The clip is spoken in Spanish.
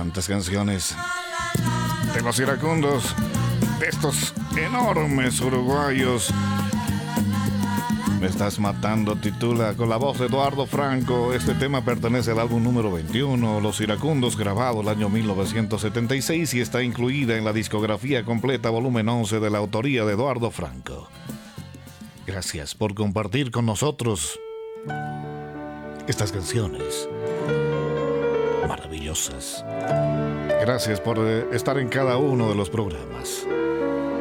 Cuántas canciones de los iracundos, de estos enormes uruguayos. Me estás matando, titula con la voz de Eduardo Franco. Este tema pertenece al álbum número 21, Los Iracundos, grabado el año 1976 y está incluida en la discografía completa volumen 11 de la autoría de Eduardo Franco. Gracias por compartir con nosotros estas canciones maravillosas. Gracias por estar en cada uno de los programas.